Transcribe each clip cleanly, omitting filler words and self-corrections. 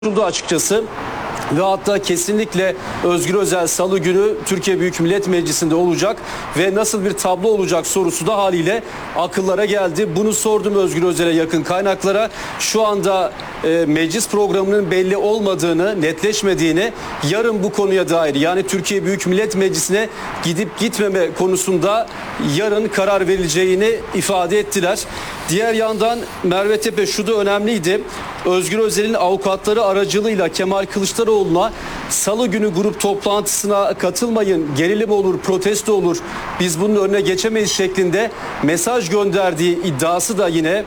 açıkçası. Ve hatta kesinlikle Özgür Özel Salı günü Türkiye Büyük Millet Meclisi'nde olacak ve nasıl bir tablo olacak sorusu da haliyle akıllara geldi. Bunu sordum Özgür Özel'e yakın kaynaklara. Şu anda meclis programının belli olmadığını, netleşmediğini, yarın bu konuya dair yani Türkiye Büyük Millet Meclisi'ne gidip gitmeme konusunda yarın karar verileceğini ifade ettiler. Diğer yandan Merve Tepe şu da önemliydi. Özgür Özel'in avukatları aracılığıyla Kemal Kılıçdaroğlu'na Salı günü grup toplantısına katılmayın, gerilim olur, protesto olur, biz bunun önüne geçemeyiz şeklinde mesaj gönderdiği iddiası da yine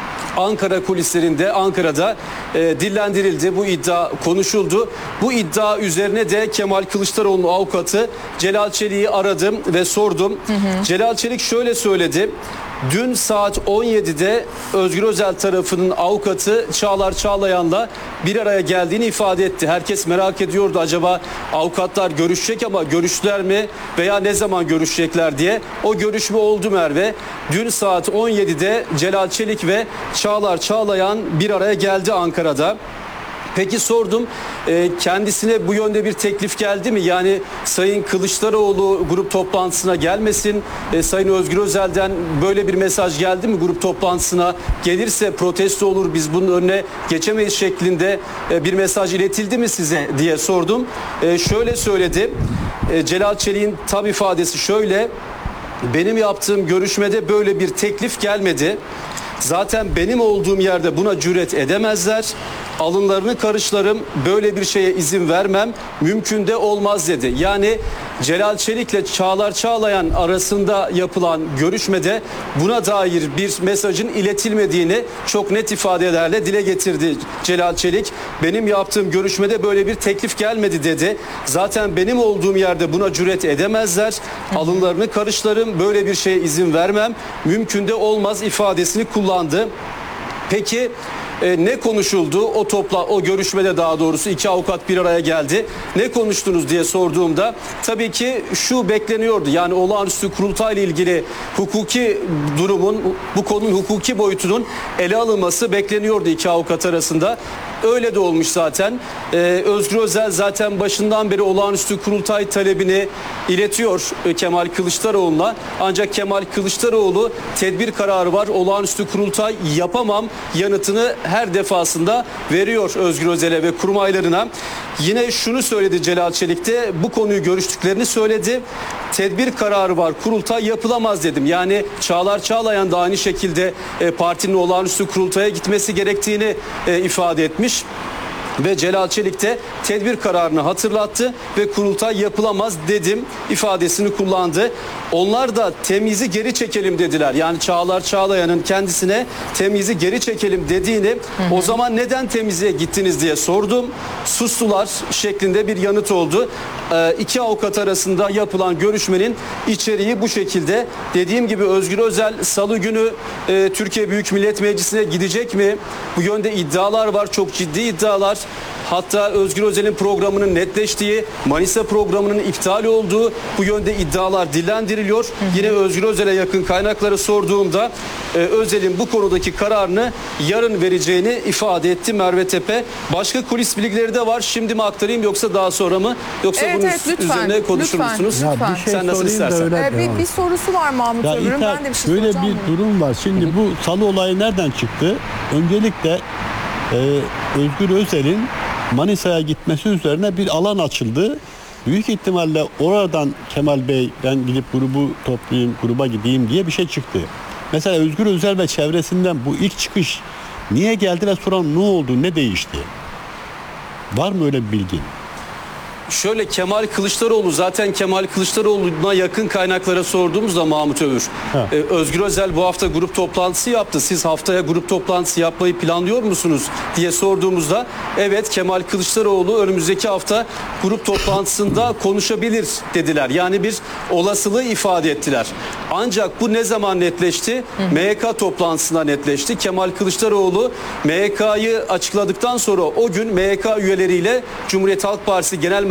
Ankara kulislerinde, Ankara'da dillendirildi. Bu iddia konuşuldu. Bu iddia üzerine de Kemal Kılıçdaroğlu'nun avukatı Celal Çelik'i aradım ve sordum. Celal Çelik şöyle söyledi. Dün saat 17'de Özgür Özel tarafının avukatı Çağlar Çağlayan'la bir araya geldiğini ifade etti. Herkes merak ediyordu, acaba avukatlar görüşecek ama görüştüler mi veya ne zaman görüşecekler diye. O görüşme oldu Merve. Dün saat 17'de Celal Çelik ve Çağlar Çağlayan bir araya geldi Ankara'da. Peki sordum, kendisine bu yönde bir teklif geldi mi? Yani Sayın Kılıçdaroğlu grup toplantısına gelmesin, Sayın Özgür Özel'den böyle bir mesaj geldi mi grup toplantısına? Gelirse protesto olur, biz bunun önüne geçemeyiz şeklinde bir mesaj iletildi mi size diye sordum. Şöyle söyledi, Celal Çelik'in tam ifadesi şöyle: benim yaptığım görüşmede böyle bir teklif gelmedi. Zaten benim olduğum yerde buna cüret edemezler. Alınlarını karışlarım, böyle bir şeye izin vermem, mümkün de olmaz dedi. Yani Celal Çelik'le Çağlar Çağlayan arasında yapılan görüşmede buna dair bir mesajın iletilmediğini çok net ifadelerle dile getirdi Celal Çelik. Benim yaptığım görüşmede böyle bir teklif gelmedi dedi. Zaten benim olduğum yerde buna cüret edemezler. Alınlarını karışlarım, böyle bir şeye izin vermem, mümkün de olmaz ifadesini kullandı. Peki ne konuşuldu o görüşmede, daha doğrusu iki avukat bir araya geldi. Ne konuştunuz diye sorduğumda tabii ki şu bekleniyordu. Yani olağanüstü kurultayla ilgili hukuki durumun, bu konunun hukuki boyutunun ele alınması bekleniyordu iki avukat arasında. Öyle de olmuş zaten. Özgür Özel zaten başından beri olağanüstü kurultay talebini iletiyor Kemal Kılıçdaroğlu'na. Ancak Kemal Kılıçdaroğlu tedbir kararı var, olağanüstü kurultay yapamam yanıtını her defasında veriyor Özgür Özel'e ve kurmaylarına. Yine şunu söyledi Celal Çelik de, bu konuyu görüştüklerini söyledi. Tedbir kararı var, kurultay yapılamaz dedim. Yani Çağlar Çağlayan da aynı şekilde partinin olağanüstü kurultaya gitmesi gerektiğini ifade etmiş. Ve Celal Çelik de tedbir kararını hatırlattı ve kurultay yapılamaz dedim ifadesini kullandı. Onlar da temyizi geri çekelim dediler. Yani Çağlar Çağlayan'ın kendisine temyizi geri çekelim dediğini, o zaman neden temyize gittiniz diye sordum. Sustular şeklinde bir yanıt oldu. İki avukat arasında yapılan görüşmenin içeriği bu şekilde. Dediğim gibi Özgür Özel Salı günü Türkiye Büyük Millet Meclisi'ne gidecek mi? Bu yönde iddialar var, çok ciddi iddialar. Hatta Özgür Özel'in programının netleştiği, Manisa programının iptal olduğu, bu yönde iddialar dillendiriliyor. Yine Özgür Özel'e yakın kaynaklara sorduğumda Özel'in bu konudaki kararını yarın vereceğini ifade etti Merve Tepe. Başka kulis bilgileri de var. Şimdi mi aktarayım yoksa daha sonra mı? Yoksa bunun üzerine konuşur musunuz? Ya bir şey sen nasıl istersen. Bir sorusu var Mahmut Ömür'ün. Ben de bir şey şöyle soracağım. bir durum var. Şimdi bu Salı olayı nereden çıktı? Öncelikle Özgür Özel'in Manisa'ya gitmesi üzerine bir alan açıldı. Büyük ihtimalle oradan Kemal Bey, ben gidip grubu toplayayım, gruba gideyim diye bir şey çıktı. Mesela Özgür Özel ve çevresinden bu ilk çıkış niye geldi ve sonra ne oldu, ne değişti? Var mı öyle bir bilgin? Şöyle, Kemal Kılıçdaroğlu, zaten Kemal Kılıçdaroğlu'na yakın kaynaklara sorduğumuzda Mahmut Övür, Özgür Özel bu hafta grup toplantısı yaptı. Siz haftaya grup toplantısı yapmayı planlıyor musunuz diye sorduğumuzda evet, Kemal Kılıçdaroğlu önümüzdeki hafta grup toplantısında konuşabilir dediler. Yani bir olasılığı ifade ettiler. Ancak bu ne zaman netleşti? MYK toplantısında netleşti. Kemal Kılıçdaroğlu MYK'yı açıkladıktan sonra o gün MYK üyeleriyle Cumhuriyet Halk Partisi Genel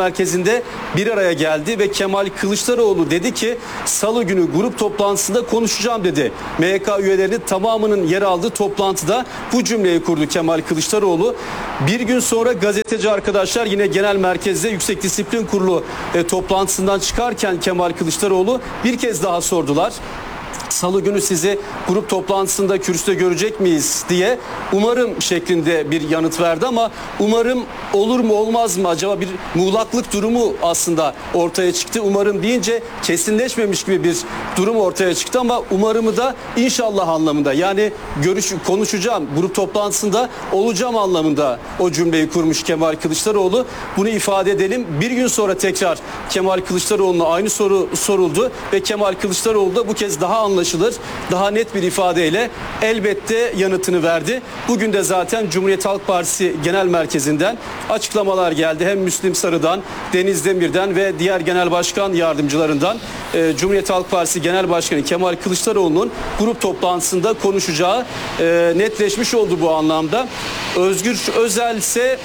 Merkezi'nde bir araya geldi ve Kemal Kılıçdaroğlu dedi ki Salı günü grup toplantısında konuşacağım dedi. MYK üyelerinin tamamının yer aldığı toplantıda bu cümleyi kurdu Kemal Kılıçdaroğlu. Bir gün sonra gazeteci arkadaşlar yine genel merkezde Yüksek Disiplin Kurulu toplantısından çıkarken Kemal Kılıçdaroğlu bir kez daha sordular. Salı günü sizi grup toplantısında kürsüde görecek miyiz diye umarım şeklinde bir yanıt verdi ama umarım olur mu olmaz mı acaba bir muğlaklık durumu aslında ortaya çıktı. Umarım deyince kesinleşmemiş gibi bir durum ortaya çıktı ama umarımı da inşallah anlamında yani konuşacağım grup toplantısında olacağım anlamında o cümleyi kurmuş Kemal Kılıçdaroğlu. Bunu ifade edelim. Bir gün sonra tekrar Kemal Kılıçdaroğlu'na aynı soru soruldu ve Kemal Kılıçdaroğlu da bu kez daha anlaşılır, daha net bir ifadeyle elbette yanıtını verdi. Bugün de zaten Cumhuriyet Halk Partisi Genel Merkezi'nden açıklamalar geldi. Hem Müslim Sarı'dan, Deniz Demir'den ve diğer genel başkan yardımcılarından Cumhuriyet Halk Partisi Genel Başkanı Kemal Kılıçdaroğlu'nun grup toplantısında konuşacağı netleşmiş oldu bu anlamda. Özgür Özel ise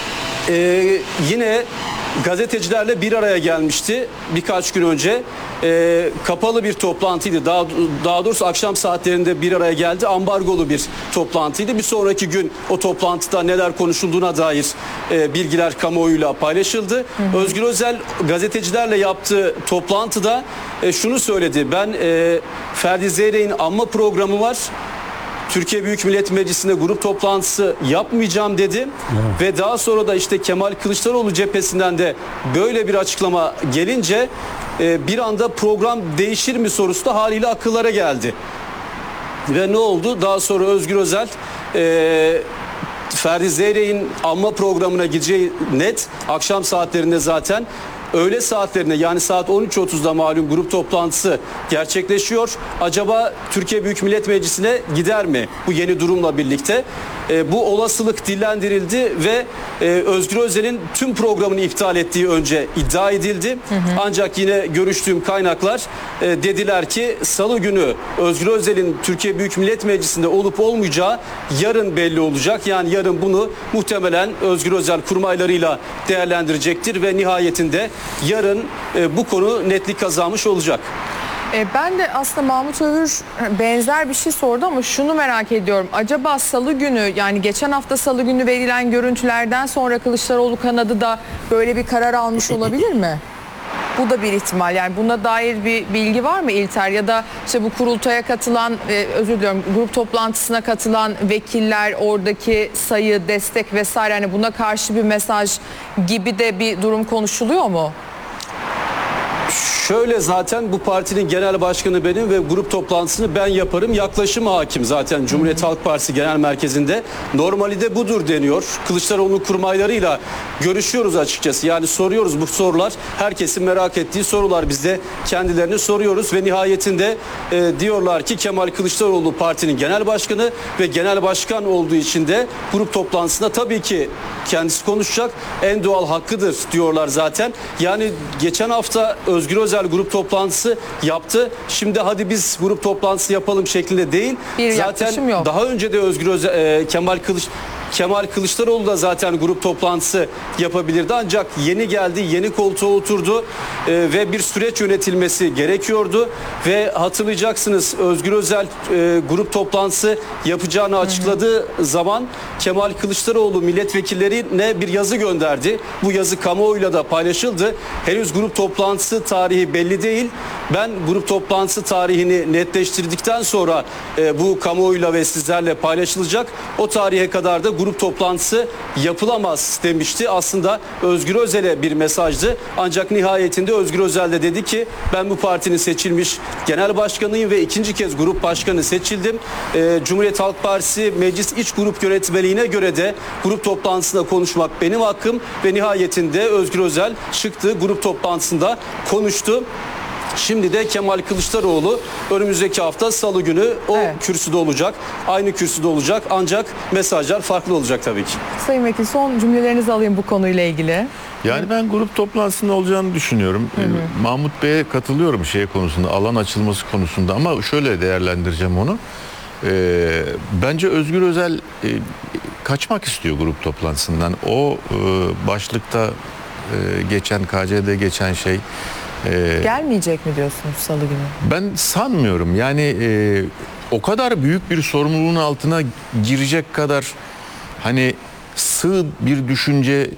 yine gazetecilerle bir araya gelmişti birkaç gün önce. Kapalı bir toplantıydı. Daha doğrusu akşam saatlerinde bir araya geldi. Ambargolu bir toplantıydı. Bir sonraki gün o toplantıda neler konuşulduğuna dair bilgiler kamuoyuyla paylaşıldı. Özgür Özel gazetecilerle yaptığı toplantıda şunu söyledi. Ben Ferdi Zeyrek'in anma programı var. Türkiye Büyük Millet Meclisi'nde grup toplantısı yapmayacağım dedi. Evet. Ve daha sonra da işte Kemal Kılıçdaroğlu cephesinden de böyle bir açıklama gelince bir anda program değişir mi sorusu da haliyle akıllara geldi. Ve ne oldu? Daha sonra Özgür Özel Ferdi Zeyrek'in anma programına gideceği net. Akşam saatlerinde zaten öğle saatlerinde yani saat 13.30'da malum grup toplantısı gerçekleşiyor. Acaba Türkiye Büyük Millet Meclisi'ne gider mi bu yeni durumla birlikte? Bu olasılık dillendirildi ve Özgür Özel'in tüm programını iptal ettiği önce iddia edildi. Ancak yine görüştüğüm kaynaklar dediler ki Salı günü Özgür Özel'in Türkiye Büyük Millet Meclisi'nde olup olmayacağı yarın belli olacak. Yani yarın bunu muhtemelen Özgür Özel kurmaylarıyla değerlendirecektir ve nihayetinde yarın bu konu netlik kazanmış olacak. Ben de aslında Mahmut Övür benzer bir şey sordu ama şunu merak ediyorum. Acaba Salı günü yani geçen hafta Salı günü verilen görüntülerden sonra Kılıçdaroğlu kanadı da böyle bir karar almış olabilir mi? Bu da bir ihtimal. Yani buna dair bir bilgi var mı İlter? Ya da işte bu kurultaya katılan, özür diliyorum, grup toplantısına katılan vekiller, oradaki sayı, destek vesaire, hani buna karşı bir mesaj gibi de bir durum konuşuluyor mu? Şöyle zaten bu partinin genel başkanı benim ve grup toplantısını ben yaparım. Yaklaşım hakim zaten Cumhuriyet Halk Partisi Genel Merkezi'nde. Normali de budur deniyor. Kılıçdaroğlu kurmaylarıyla görüşüyoruz açıkçası. Yani soruyoruz bu sorular. Herkesin merak ettiği sorular. Biz de kendilerini soruyoruz ve nihayetinde diyorlar ki Kemal Kılıçdaroğlu partinin genel başkanı ve genel başkan olduğu için de grup toplantısında tabii ki kendisi konuşacak. En doğal hakkıdır diyorlar zaten. Yani geçen hafta Özgür Özel grup toplantısı yaptı. Şimdi hadi biz grup toplantısı yapalım şeklinde değil. Zaten yok. Daha önce de Kemal Kılıçdaroğlu da zaten grup toplantısı yapabilirdi. Ancak yeni geldi, yeni koltuğa oturdu ve bir süreç yönetilmesi gerekiyordu. Ve hatırlayacaksınız Özgür Özel grup toplantısı yapacağını açıkladığı zaman Kemal Kılıçdaroğlu milletvekillerine bir yazı gönderdi. Bu yazı kamuoyuyla da paylaşıldı. Henüz grup toplantısı tarihi belli değil. Ben grup toplantısı tarihini netleştirdikten sonra bu kamuoyuyla ve sizlerle paylaşılacak. O tarihe kadar da grup toplantısı yapılamaz demişti. Aslında Özgür Özel'e bir mesajdı. Ancak nihayetinde Özgür Özel de dedi ki ben bu partinin seçilmiş genel başkanıyım ve ikinci kez grup başkanı seçildim. Cumhuriyet Halk Partisi Meclis İç Grup Yönetmeliğine göre de grup toplantısında konuşmak benim hakkım ve nihayetinde Özgür Özel çıktı grup toplantısında konuştu. Şimdi de Kemal Kılıçdaroğlu önümüzdeki hafta Salı günü o kürsüde olacak. Aynı kürsüde olacak ancak mesajlar farklı olacak tabii ki. Sayın Vekil son cümlelerinizi alayım bu konuyla ilgili. Yani ben grup toplantısında olacağını düşünüyorum. Mahmut Bey'e katılıyorum konusunda, alan açılması konusunda ama şöyle değerlendireceğim onu. Bence Özgür Özel kaçmak istiyor grup toplantısından. O başlıkta geçen KC'de geçen şey. Gelmeyecek mi diyorsunuz salı günü? Ben sanmıyorum. Yani o kadar büyük bir sorumluluğun altına girecek kadar hani sığ bir düşünce